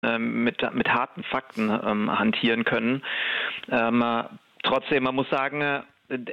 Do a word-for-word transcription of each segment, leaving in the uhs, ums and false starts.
mit, mit harten Fakten ähm, hantieren können. Ähm, trotzdem, man muss sagen,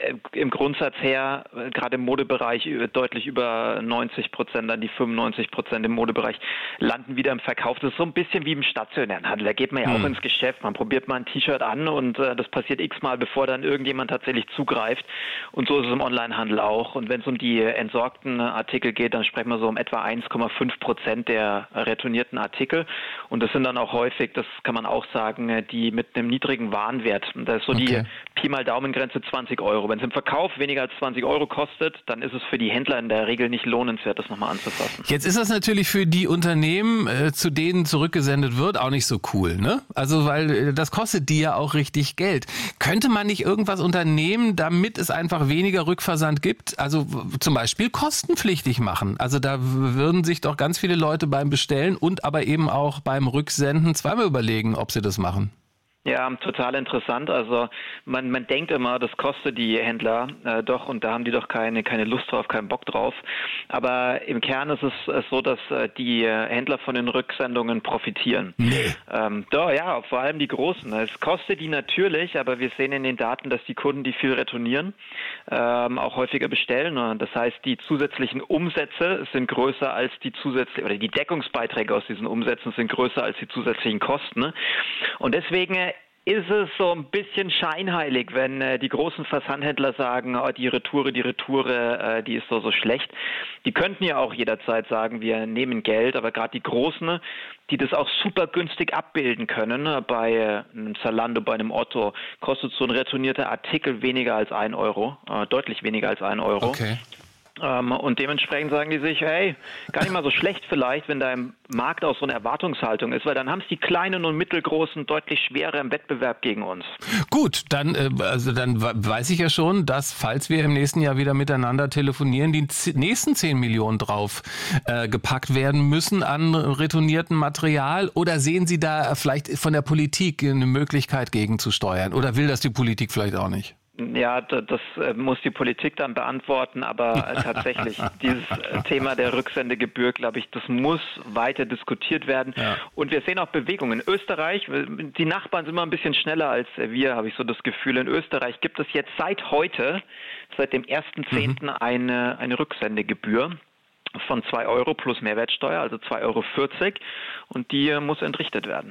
im Grundsatz her, gerade im Modebereich, deutlich über neunzig Prozent, an die fünfundneunzig Prozent im Modebereich landen wieder im Verkauf. Das ist so ein bisschen wie im stationären Handel. Da geht man ja hm. auch ins Geschäft, man probiert mal ein T-Shirt an und äh, das passiert x-mal, bevor dann irgendjemand tatsächlich zugreift. Und so ist es im Onlinehandel auch. Und wenn es um die entsorgten Artikel geht, dann sprechen wir so um etwa eins Komma fünf Prozent der retournierten Artikel. Und das sind dann auch häufig, das kann man auch sagen, die mit einem niedrigen Warenwert. Da ist so okay. die Pi mal Daumengrenze zwanzig Euro. Wenn es im Verkauf weniger als zwanzig Euro kostet, dann ist es für die Händler in der Regel nicht lohnenswert, das nochmal anzufassen. Jetzt ist das natürlich für die Unternehmen, äh, zu denen zurückgesendet wird, auch nicht so cool, ne? Also, weil äh, das kostet die ja auch richtig Geld. Könnte man nicht irgendwas unternehmen, damit es einfach weniger Rückversand gibt? Also w- zum Beispiel kostenpflichtig machen. Also da w- würden sich doch ganz viele Leute beim Bestellen und aber eben auch beim Rücksenden zweimal überlegen, ob sie das machen. Ja, total interessant. Also man, man denkt immer, das kostet die Händler äh, doch und da haben die doch keine, keine Lust drauf, keinen Bock drauf. Aber im Kern ist es äh, so, dass äh, die Händler von den Rücksendungen profitieren. Nee. Ähm, doch, ja, vor allem die Großen. Es kostet die natürlich, aber wir sehen in den Daten, dass die Kunden, die viel retournieren, ähm, auch häufiger bestellen. Das heißt, die zusätzlichen Umsätze sind größer als die zusätzlichen, oder die Deckungsbeiträge aus diesen Umsätzen sind größer als die zusätzlichen Kosten. Und deswegen ist es so ein bisschen scheinheilig, wenn äh, die großen Versandhändler sagen, oh, die Retoure, die Retoure, äh, die ist so, so schlecht. Die könnten ja auch jederzeit sagen, wir nehmen Geld, aber gerade die Großen, die das auch super günstig abbilden können, bei äh, einem Zalando, bei einem Otto, kostet so ein retournierter Artikel weniger als ein Euro, äh, deutlich weniger als ein Euro. Okay. Ähm, und dementsprechend sagen die sich, hey, gar nicht mal so schlecht vielleicht, wenn da im Markt auch so eine Erwartungshaltung ist, weil dann haben es die Kleinen und Mittelgroßen deutlich schwerer im Wettbewerb gegen uns. Gut, dann, äh, also dann weiß ich ja schon, dass, falls wir im nächsten Jahr wieder miteinander telefonieren, die z- nächsten zehn Millionen drauf äh, gepackt werden müssen an retourniertem Material. Oder sehen Sie da vielleicht von der Politik eine Möglichkeit gegenzusteuern? Oder will das die Politik vielleicht auch nicht? Ja, das muss die Politik dann beantworten, aber tatsächlich, dieses Thema der Rücksendegebühr, glaube ich, das muss weiter diskutiert werden. Ja. Und wir sehen auch Bewegungen. In Österreich, die Nachbarn sind immer ein bisschen schneller als wir, habe ich so das Gefühl. In Österreich gibt es jetzt seit heute, seit dem ersten zehnten Mhm. eine, eine Rücksendegebühr von zwei Euro plus Mehrwertsteuer, also zwei Euro vierzig, und die muss entrichtet werden.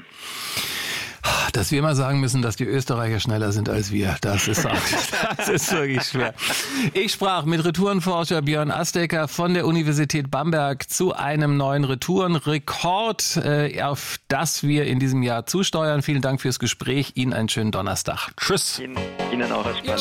Dass wir immer sagen müssen, dass die Österreicher schneller sind als wir, das ist, auch, das ist wirklich schwer. Ich sprach mit Retourenforscher Björn Astecker von der Universität Bamberg zu einem neuen Retourenrekord, äh, auf das wir in diesem Jahr zusteuern. Vielen Dank fürs Gespräch. Ihnen einen schönen Donnerstag. Tschüss. Ihnen, Ihnen auch.